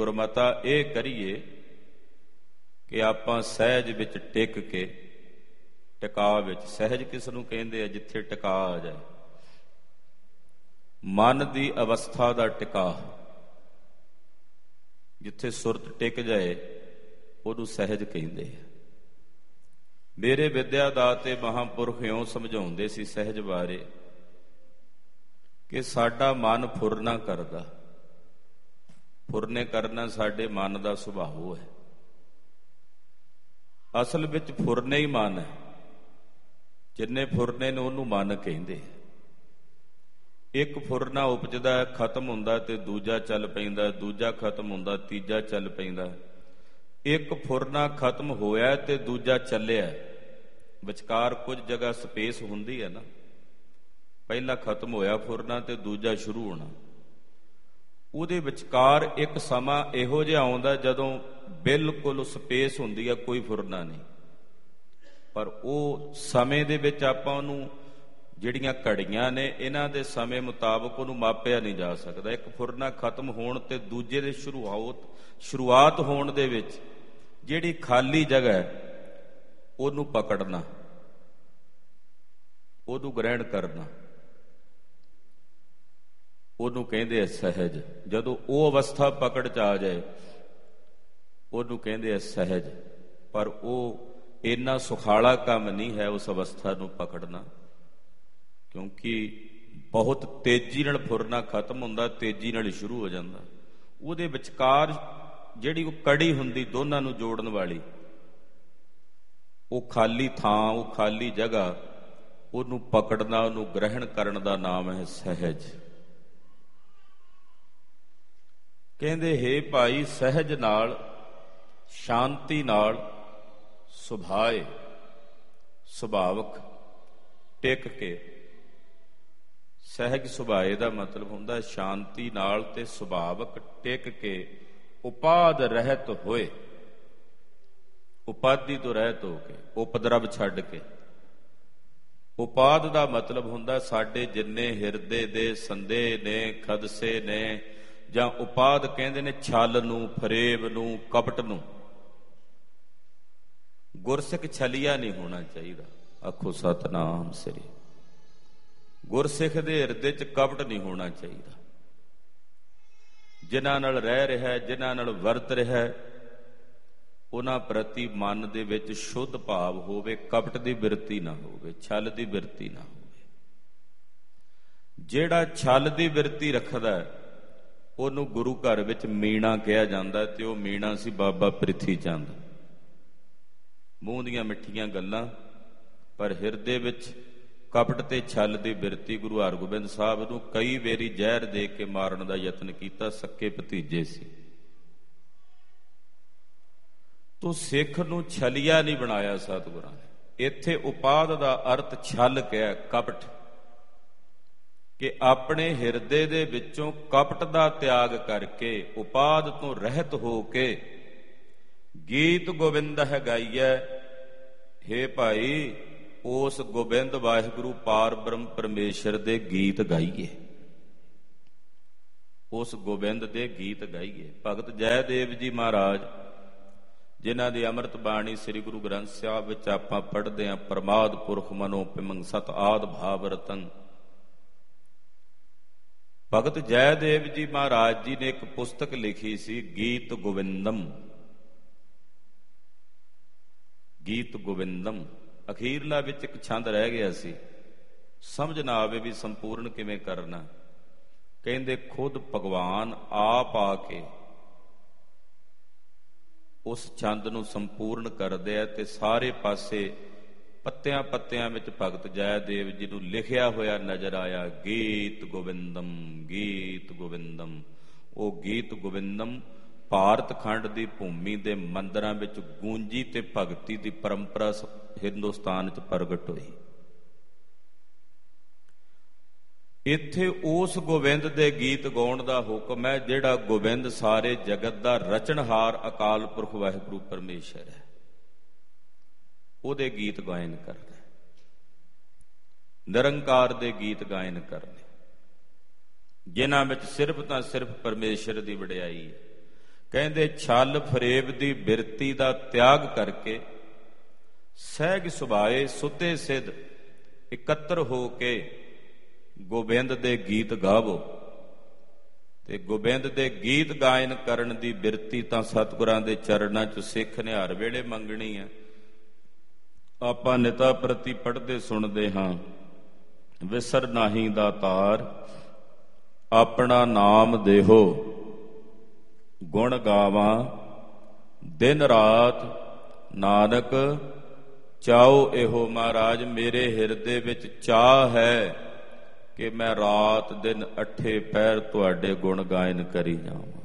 ਗੁਰਮਤਾ ਇਹ ਕਰੀਏ ਕਿ ਆਪਾਂ ਸਹਿਜ ਵਿੱਚ ਟਿਕ ਕੇ, ਟਿਕਾ ਵਿੱਚ, ਸਹਿਜ ਕਿਸ ਨੂੰ ਕਹਿੰਦੇ ਆ? ਜਿੱਥੇ ਟਿਕਾ ਆ ਜਾਏ, ਮਨ ਦੀ ਅਵਸਥਾ ਦਾ ਟਿਕਾ, ਜਿੱਥੇ ਸੁਰਤ ਟਿਕ ਜਾਏ ਉਹਨੂੰ ਸਹਿਜ ਕਹਿੰਦੇ ਆ। ਮੇਰੇ ਵਿਦਿਆ ਦਾਤੇ ਮਹਾਂਪੁਰਖ ਇਉਂ ਸਮਝਾਉਂਦੇ ਸੀ ਸਹਿਜ ਬਾਰੇ ਕਿ ਸਾਡਾ ਮਨ ਫੁਰਨਾ ਕਰਦਾ, ਫੁਰਨੇ ਕਰਨਾ ਸਾਡੇ ਮਨ ਦਾ ਸੁਭਾਅ ਹੈ। ਅਸਲ ਵਿੱਚ ਫੁਰਨੇ ਹੀ ਮਨ ਹੈ, ਜਿੰਨੇ ਫੁਰਨੇ ਨੇ ਉਹਨੂੰ ਮਨ ਕਹਿੰਦੇ। ਇੱਕ ਫੁਰਨਾ ਉਪਜਦਾ, ਖਤਮ ਹੁੰਦਾ ਤੇ ਦੂਜਾ ਚੱਲ ਪੈਂਦਾ, ਦੂਜਾ ਖਤਮ ਹੁੰਦਾ, ਤੀਜਾ ਚੱਲ ਪੈਂਦਾ। ਇੱਕ ਫੁਰਨਾ ਖਤਮ ਹੋਇਆ ਤੇ ਦੂਜਾ ਚੱਲਿਆ, ਵਿਚਕਾਰ ਕੁਝ ਜਗ੍ਹਾ ਸਪੇਸ ਹੁੰਦੀ ਹੈ ਨਾ। ਪਹਿਲਾ ਖਤਮ ਹੋਇਆ ਫੁਰਨਾ ਤੇ ਦੂਜਾ ਸ਼ੁਰੂ ਹੋਣਾ, ਉਹਦੇ ਵਿਚਕਾਰ ਇੱਕ ਸਮਾਂ ਇਹੋ ਜਿਹਾ ਆਉਂਦਾ ਜਦੋਂ ਬਿਲਕੁਲ ਸਪੇਸ ਹੁੰਦੀ ਹੈ, ਕੋਈ ਫੁਰਨਾ ਨਹੀਂ। ਪਰ ਉਹ ਸਮੇਂ ਦੇ ਵਿੱਚ ਆਪਾਂ ਉਹਨੂੰ, ਜਿਹੜੀਆਂ ਘੜੀਆਂ ਨੇ ਇਹਨਾਂ ਦੇ ਸਮੇਂ ਮੁਤਾਬਕ ਉਹਨੂੰ ਮਾਪਿਆ ਨਹੀਂ ਜਾ ਸਕਦਾ। ਇੱਕ ਫੁਰਨਾ ਖਤਮ ਹੋਣ ਤੇ ਦੂਜੇ ਦੇ ਸ਼ੁਰੂਆਤ ਹੋਣ ਦੇ ਵਿੱਚ ਜਿਹੜੀ ਖਾਲੀ ਜਗ੍ਹਾ ਹੈ ਉਹਨੂੰ ਪਕੜਨਾ, ਉਹਨੂੰ ਗ੍ਰਹਿਣ ਕਰਨਾ, ਉਹਨੂੰ ਕਹਿੰਦੇ ਆ ਸਹਿਜ। ਜਦੋਂ ਉਹ ਅਵਸਥਾ ਪਕੜ 'ਚ ਆ ਜਾਏ ਉਹਨੂੰ ਕਹਿੰਦੇ ਆ ਸਹਿਜ। ਪਰ ਉਹ ਇੰਨਾ ਸੁਖਾਲਾ ਕੰਮ ਨਹੀਂ ਹੈ ਉਸ ਅਵਸਥਾ ਨੂੰ ਪਕੜਨਾ, ਕਿਉਂਕਿ ਬਹੁਤ ਤੇਜ਼ੀ ਨਾਲ ਫੁਰਨਾ ਖਤਮ ਹੁੰਦਾ, ਤੇਜ਼ੀ ਨਾਲ ਹੀ ਸ਼ੁਰੂ ਹੋ ਜਾਂਦਾ। ਉਹਦੇ ਵਿਚਕਾਰ ਜਿਹੜੀ ਉਹ ਕੜੀ ਹੁੰਦੀ ਦੋਨਾਂ ਨੂੰ ਜੋੜਨ ਵਾਲੀ, ਉਹ ਖਾਲੀ ਥਾਂ, ਉਹ ਖਾਲੀ ਜਗ੍ਹਾ, ਉਹਨੂੰ ਪਕੜਨਾ, ਉਹਨੂੰ ਗ੍ਰਹਿਣ ਕਰਨ ਦਾ ਨਾਮ ਹੈ ਸਹਿਜ। ਕਹਿੰਦੇ ਹੇ ਭਾਈ, ਸਹਿਜ ਨਾਲ, ਸ਼ਾਂਤੀ ਨਾਲ, ਸੁਭਾਏ, ਸੁਭਾਵਕ ਟਿਕ ਕੇ। ਸਹਿਜ ਸੁਭਾਏ ਦਾ ਮਤਲਬ ਹੁੰਦਾ ਸ਼ਾਂਤੀ ਨਾਲ ਤੇ ਸੁਭਾਵਕ ਟਿਕ ਕੇ, ਉਪਾਦ ਰਹਿਤ ਹੋਏ, ਉਪਾਧੀ ਤੋਂ ਰਹਿਤ ਹੋ ਕੇ, ਉਪਦਰਵ ਛੱਡ ਕੇ। ਉਪਾਦ ਦਾ ਮਤਲਬ ਹੁੰਦਾ ਸਾਡੇ ਜਿੰਨੇ ਹਿਰਦੇ ਦੇ ਸੰਦੇਹ ਨੇ, ਖਦਸੇ ਨੇ, ਜਾਂ ਉਪਾਦ ਕਹਿੰਦੇ ਨੇ ਛਲ ਨੂੰ, ਫਰੇਬ ਨੂੰ, ਕਪਟ ਨੂੰ। ਗੁਰਸਿੱਖ ਛਲੀਆ ਨਹੀਂ ਹੋਣਾ ਚਾਹੀਦਾ। ਆਖੋ ਸਤਿਨਾਮ ਸ੍ਰੀ। ਗੁਰਸਿੱਖ ਦੇ ਹਿਰਦੇ 'ਚ ਕਪਟ ਨਹੀਂ ਹੋਣਾ ਚਾਹੀਦਾ। ਜਿਨ੍ਹਾਂ ਨਾਲ ਰਹਿ ਰਿਹਾ, ਜਿਨ੍ਹਾਂ ਨਾਲ ਵਰਤ ਰਿਹਾ, ਉਹਨਾਂ ਪ੍ਰਤੀ ਮਨ ਦੇ ਵਿੱਚ ਸ਼ੁੱਧ ਭਾਵ ਹੋਵੇ, ਕਪਟ ਦੀ ਬਿਰਤੀ ਨਾ ਹੋਵੇ, ਛਲ ਦੀ ਬਿਰਤੀ ਨਾ ਹੋਵੇ। ਜਿਹੜਾ ਛਲ ਦੀ ਬਿਰਤੀ ਰੱਖਦਾ ਉਹਨੂੰ ਗੁਰੂ ਘਰ ਵਿੱਚ ਮੀਣਾ ਕਿਹਾ ਜਾਂਦਾ, ਤੇ ਉਹ ਮੀਣਾ ਸੀ ਬਾਬਾ ਪ੍ਰਿਥੀ ਚੰਦ। ਮੂੰਹ ਦੀਆਂ ਮਿੱਠੀਆਂ ਗੱਲਾਂ, ਪਰ ਹਿਰਦੇ ਵਿੱਚ ਕਪਟ ਤੇ ਛਲ ਦੀ ਬਿਰਤੀ। ਗੁਰੂ ਹਰਗੋਬਿੰਦ ਸਾਹਿਬ ਨੂੰ ਕਈ ਵਾਰੀ ਜ਼ਹਿਰ ਦੇ ਕੇ ਮਾਰਨ ਦਾ ਯਤਨ ਕੀਤਾ, ਸਕੇ ਭਤੀਜੇ ਸੀ। ਤੋ ਸਿੱਖ ਨੂੰ ਛਲੀਆ ਨਹੀਂ ਬਣਾਇਆ ਸਤਿਗੁਰਾਂ ਨੇ। ਇੱਥੇ ਉਪਾਦ ਦਾ ਅਰਥ ਛਲ ਕਿਹਾ, ਕਪਟ, ਕਿ ਆਪਣੇ ਹਿਰਦੇ ਦੇ ਵਿੱਚੋਂ ਕਪਟ ਦਾ ਤਿਆਗ ਕਰਕੇ, ਉਪਾਦ ਤੋਂ ਰਹਿਤ ਹੋ ਕੇ ਗੀਤ ਗੋਬਿੰਦ ਹੈ ਗਾਈਐ। ਹੇ ਭਾਈ, ਉਸ ਗੋਬਿੰਦ ਵਾਹਿਗੁਰੂ ਪਾਰ ਬ੍ਰਹਮ ਪਰਮੇਸ਼ਰ ਦੇ ਗੀਤ ਗਾਈਏ, ਉਸ ਗੋਬਿੰਦ ਦੇ ਗੀਤ ਗਾਈਏ। ਭਗਤ ਜੈਦੇਵ ਜੀ ਮਹਾਰਾਜ, ਜਿਨ੍ਹਾਂ ਦੀ ਅੰਮ੍ਰਿਤ ਬਾਣੀ ਸ੍ਰੀ ਗੁਰੂ ਗ੍ਰੰਥ ਸਾਹਿਬ ਵਿੱਚ ਆਪਾਂ ਪੜ੍ਹਦੇ ਹਾਂ, ਪ੍ਰਮਾਦ ਪੁਰਖ ਮਨੋ ਪਿਮੰਗ ਸਤ ਆਦ ਭਾਵ ਰਤਨ। ਭਗਤ ਜੈਦੇਵ ਜੀ ਮਹਾਰਾਜ ਜੀ ਨੇ ਇੱਕ ਪੁਸਤਕ ਲਿਖੀ ਸੀ, ਗੀਤ ਗੋਵਿੰਦਮ। ਗੀਤ ਗੋਵਿੰਦਮ ਅਖੀਰਲਾ ਵਿੱਚ ਇੱਕ ਛੰਦ ਰਹਿ ਗਿਆ ਸੀ, ਸਮਝ ਨਾ ਆਵੇ ਵੀ ਸੰਪੂਰਨ ਕਿਵੇਂ ਕਰਨਾ। ਕਹਿੰਦੇ ਖੁਦ ਭਗਵਾਨ ਆਪ ਆ ਕੇ ਉਸ ਛੰਦ ਨੂੰ ਸੰਪੂਰਨ ਕਰਦੇ ਆ, ਤੇ ਸਾਰੇ ਪਾਸੇ ਪੱਤਿਆਂ ਪੱਤਿਆਂ ਵਿੱਚ ਭਗਤ ਜੈਦੇਵ ਜੀ ਨੂੰ ਲਿਖਿਆ ਹੋਇਆ ਨਜ਼ਰ ਆਇਆ, ਗੀਤ ਗੋਵਿੰਦਮ, ਗੀਤ ਗੋਵਿੰਦਮ। ਉਹ ਗੀਤ ਗੋਵਿੰਦਮ ਭਾਰਤ ਖੰਡ ਦੀ ਭੂਮੀ ਦੇ ਮੰਦਰਾਂ ਵਿੱਚ ਗੂੰਜੀ ਤੇ ਭਗਤੀ ਦੀ ਪਰੰਪਰਾ ਹਿੰਦੁਸਤਾਨ 'ਚ ਪ੍ਰਗਟ ਹੋਈ। ਇੱਥੇ ਉਸ ਗੋਬਿੰਦ ਦੇ ਗੀਤ ਗਾਉਣ ਦਾ ਹੁਕਮ ਹੈ, ਜਿਹੜਾ ਗੋਬਿੰਦ ਸਾਰੇ ਜਗਤ ਦਾ ਰਚਨਹਾਰ ਅਕਾਲ ਪੁਰਖ ਵਾਹਿਗੁਰੂ ਪਰਮੇਸ਼ਰ ਹੈ। ਉਹਦੇ ਗੀਤ ਗਾਇਨ ਕਰਨੇ, ਨਿਰੰਕਾਰ ਦੇ ਗੀਤ ਗਾਇਨ ਕਰਨੇ, ਜਿਨ੍ਹਾਂ ਵਿੱਚ ਸਿਰਫ ਤਾਂ ਸਿਰਫ ਪਰਮੇਸ਼ਰ ਦੀ ਵਡਿਆਈ ਹੈ। ਕਹਿੰਦੇ ਛਲ ਫਰੇਬ ਦੀ ਬਿਰਤੀ ਦਾ ਤਿਆਗ ਕਰਕੇ ਸਹਿਜ ਸੁਭਾਏ ਸੁਤੇ ਸਿੱਧ ਇਕੱਤਰ ਹੋ ਕੇ ਗੋਬਿੰਦ ਦੇ ਗੀਤ ਗਾਵੋ। ਤੇ ਗੋਬਿੰਦ ਦੇ ਗੀਤ ਗਾਇਨ ਕਰਨ ਦੀ ਬਿਰਤੀ ਤਾਂ ਸਤਿਗੁਰਾਂ ਦੇ ਚਰਨਾਂ 'ਚ ਸਿੱਖ ਨੇ ਹਰ ਵੇਲੇ ਮੰਗਣੀ ਹੈ। ਆਪਾਂ ਨਿਤਾ ਪ੍ਰਤੀ ਪੜ੍ਹਦੇ ਸੁਣਦੇ ਹਾਂ, ਵਿਸਰ ਨਾਹੀਂ ਦਾਤਾਰ ਆਪਣਾ ਨਾਮ ਦੇਹੋ, ਗੁਣ ਗਾਵਾਂ ਦਿਨ ਰਾਤ ਨਾਨਕ ਚਾਓ ਇਹੋ। ਮਹਾਰਾਜ ਮੇਰੇ ਹਿਰਦੇ ਵਿੱਚ ਚਾਹ ਹੈ ਕਿ ਮੈਂ ਰਾਤ ਦਿਨ 8 ਪਹਿਰ ਤੁਹਾਡੇ ਗੁਣ ਗਾਇਨ ਕਰੀ ਜਾਵਾਂ।